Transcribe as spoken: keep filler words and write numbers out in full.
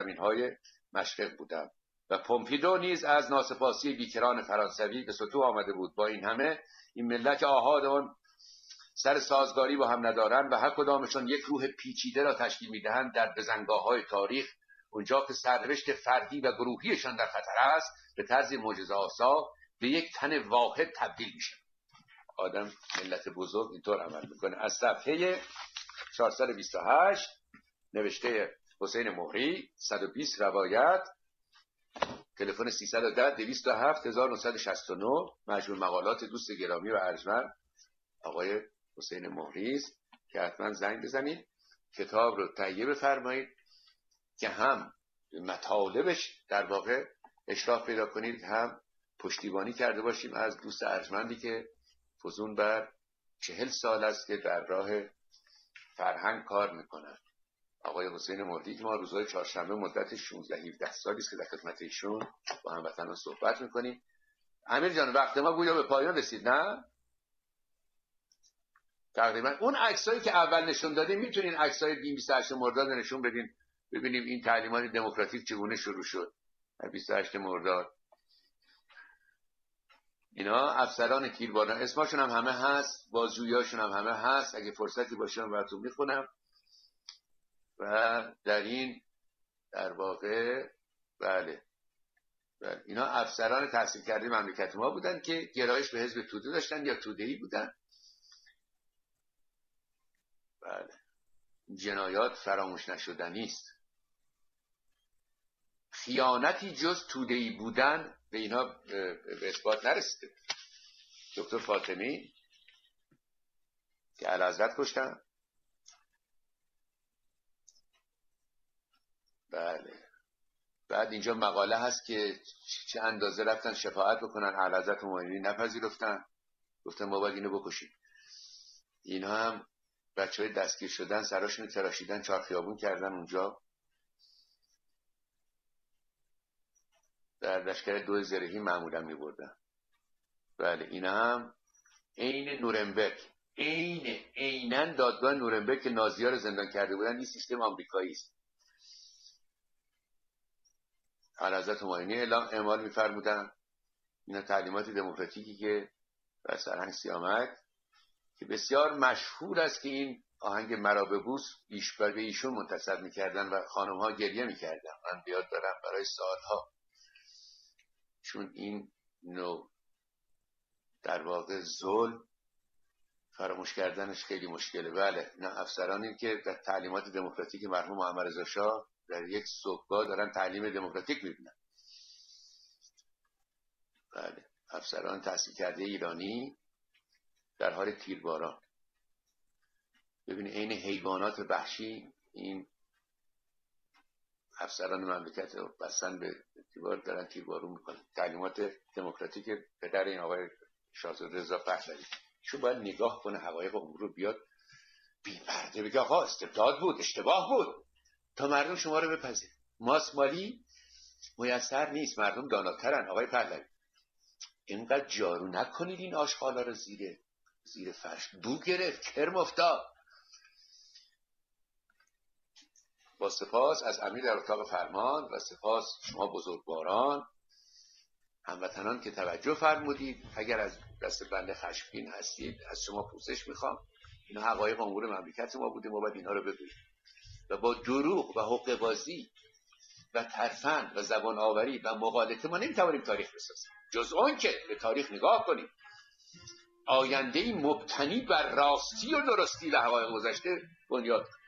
سرزمین‌های مشرق بودم. و پومپیدو نیز از ناسپاسی بیکران فرانسوی به سطوح آمده بود. با این همه این ملت آحاد آن سر سازگاری با هم ندارند و هر کدامشون یک روح پیچیده را تشکیل می‌دهند در بزنگاه‌های تاریخ. اونجا که سرنوشت فردی و گروهیشان در خطر است، به طرز معجزه‌آسا به یک تن واحد تبدیل میشه. آدم ملت بزرگ اینطور عمل میکنه. از صفحه چهارصد و بیست و هشت نوشته حسین مهری، صد و بیست روایت، تلفن سیصد و ده دویست و هفت هزار و نهصد و شصت و نه، مجموع مقالات دوست گرامی و ارجمند آقای حسین مهری است که حتما زنگ بزنید، کتاب رو تهیه بفرمایید که هم مطالبش در واقع اشراف پیدا کنید، هم پشتیبانی کرده باشیم از دوست ارجمندی که فزون بر چهل سال است که در راه فرهنگ کار میکنن. آقای حسین مهری که ما روزهای چهارشنبه مدت شانزده هفده سالی است که در خدمت ایشون با هموطنان صحبت میکنیم. امیر جان وقت ما گویا به پایان رسید، نه؟ تقریبا اون عکسایی که اول نشون دادیم میتونین عکسای بیست و هشت مرداد نشون بدین ببینیم این تعلیمات دموکراتیک چگونه شروع شد. بیست و هشت مرداد اینا افسران تیرباران اسمشون هم همه هست، بازجوییاشون هم همه هست، اگه فرصتی باشه من براتون میخونم. و در این در واقع بله بله اینا افسران تحصیل کرده مملکت ما بودن که گرایش به حزب توده داشتن یا توده‌ای بودن. بله جنایات فراموش نشدنی است. خیانتی جز توده‌ای بودن به اینا به اثبات نرسیده. دکتر فاطمی که اعلیحضرت کشتن، بله بعد اینجا مقاله هست که چه اندازه رفتن شفاعت بکنن، اعلیحضرت مومنی نپذیرفتن، گفتن ما باید اینو بکشیم. اینا هم بچه های دستگیر شدن سراشون تراشیدن، چهار خیابون کردن اونجا در لشکر دو زرهی معمولا می بردن. بله اینا هم عین نورنبرگ، عین عیناً دادگاه نورنبرگ که نازی‌ها رو زندان کرده بودن، این سیستم آمریکایی است. اعلیحضرت همایونی اعلام اعمال می‌فرمودن اینا تعلیمات دموکراتیکی که در سرهنگ سیامک که بسیار مشهور است که این آهنگ مرا ببوس ایش به ایشون منتسب می‌کردن و خانم‌ها گریه می‌کردن. من بیاد دارم برای سالها، چون این نوع در واقع ظلم فراموش کردنش خیلی مشکله. بله نه افسرانی که در تعلیمات دموکراتیک مرحوم محمد رضا شاه در یک صبحگاه دارن تعلیم دموکراتیک میبینن. بله افسران تحصیل کرده ایرانی در حال تیرباران. ببینید عین حیوانات وحشی این افسران مملکت رو بستن به تیربار دارن تیربارون میکنن. تعلیمات دموکراتیک پدر این آقای شاهزاده رضا پهلوی شو باید نگاه کنه حقایق امور رو، بیاد بی پرده بگه آقا استبداد بود، اشتباه بود، تا مردم شما رو بپذیر. ماس مالی میسر نیست، مردم داناترن. آقای پهلوی اینقدر جارو نکنید این آشغالا رو زیر زیر فرش، بو گرفت، کرم افتاد. با سپاس از امیر در اتاق فرمان و سپاس شما بزرگواران هموطنان که توجه فرمودید. اگر از دست بنده خشمگین هستید از شما پوزش میخوام. اینا حقایق امور مملکت ما بوده، ما باید اینا رو بگوییم و با دروغ و حقه بازی و ترفند و زبان آوری و مغالطه ما نمیتوانیم تاریخ بسازیم، جز اون که به تاریخ نگاه کنیم، آینده‌ای مبتنی بر راستی و درستی و حقایق گذشته بنیاد